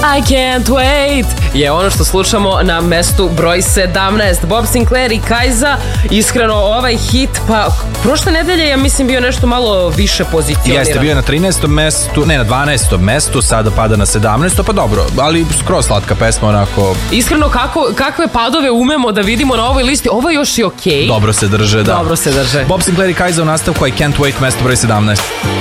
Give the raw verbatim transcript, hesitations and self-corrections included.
I can't wait je ono što slušamo na mestu broj sedamnaest. Bob Sinclair i Kajza. Iskreno, ovaj hit, pa prošle nedelje ja mislim bio nešto malo više pozicioniran. Jeste, bio je na trinaestom mestu, ne na dvanaestom mestu, sada pada na sedamnaesto, pa dobro, ali skroz slatka pesma onako. Iskreno, kako, kakve padove umemo da vidimo na ovoj listi, ovo je još i okej. Dobro se drže, da. Dobro se drže. Bob Sinclair i Kajza u nastavku I Can't Wait, mesto broj sedamnaest.